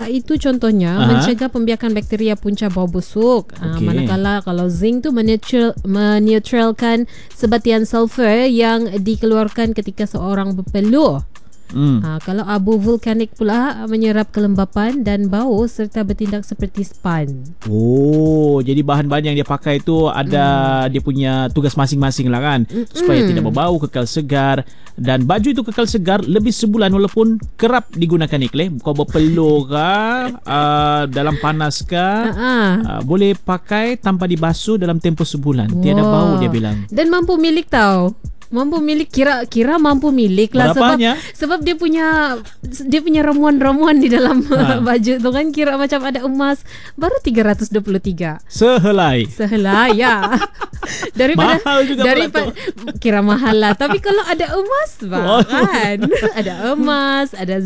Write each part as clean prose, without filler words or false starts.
itu contohnya mencegah pembiakan bakteria punca bau busuk. Manakala kalau zinc tu menetralkan sebatian sulfur yang dikeluarkan ketika seorang berpeluh. Kalau abu vulkanik pula menyerap kelembapan dan bau serta bertindak seperti span. Jadi bahan-bahan yang dia pakai itu ada dia punya tugas masing-masing lah kan, supaya tidak berbau, kekal segar. Dan baju itu kekal segar lebih sebulan walaupun kerap digunakan iklim. Kau berpeluh kah, dalam panas kah, boleh pakai tanpa dibasuh dalam tempoh sebulan. Tiada bau dia bilang. Dan mampu milik tau. Mampu milik, kira mampu milik lah. Sebab dia punya ramuan-ramuan di dalam baju tu kan, kira macam ada emas, baru 323 sehelai ya. Mahal juga kira mahal lah. Tapi kalau ada emas kan, ada emas, ada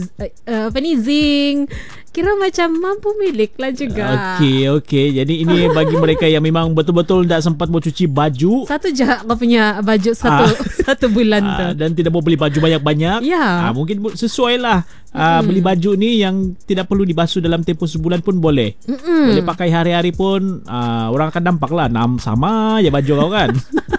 zinc, kira macam mampu milik lah juga. Okey. Jadi ini bagi mereka yang memang betul-betul tak sempat mau cuci baju. Satu je kau punya baju satu bulan tu. Dan tidak mau beli baju banyak-banyak. Mungkin sesuai lah. Beli baju ni yang tidak perlu dibasuh dalam tempoh sebulan pun boleh. Boleh pakai hari-hari pun. Orang akan nampak lah, sama je baju kau kan.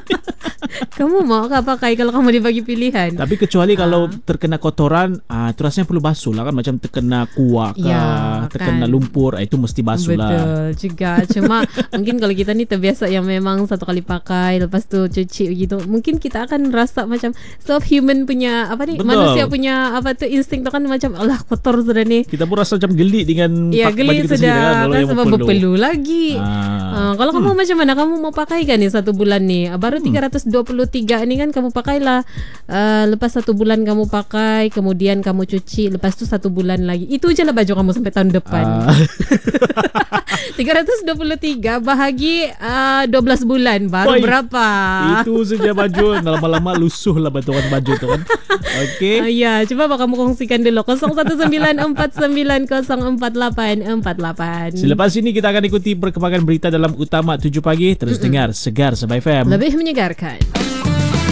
Kamu mau kah pakai kalau kamu dibagi pilihan? Tapi kecuali kalau terkena kotoran, itu rasanya perlu basuh lah kan. Macam terkena kuah terkena lumpur, itu mesti basuh lah. Betul juga. Cuma mungkin kalau kita ni terbiasa yang memang satu kali pakai lepas tu cuci begitu, mungkin kita akan rasa macam self human punya manusia punya insting tu kan, macam alah kotor sudah ni. Kita pun rasa macam gelik dengan baju kita sendiri kan sebab berpeluh lagi. Kalau kamu macam mana? Kamu mau pakai kan ni satu bulan ni? Baru 323 ni kan kamu pakailah. Lepas satu bulan kamu pakai, kemudian kamu cuci, lepas tu satu bulan lagi. Itu je lah baju kamu sampai tahun depan. 323 bahagi 12 bulan baru berapa? Itu saja baju. Lama-lama lusuh lah batuan baju tu kan. Okey. Cuba kamu kongsikan dulu 0194904848. Selepas ini kita akan ikuti perkembangan berita dalam Utama 7 Pagi. Terus dengar Segar Sabah FM. Lebih menyegarkan.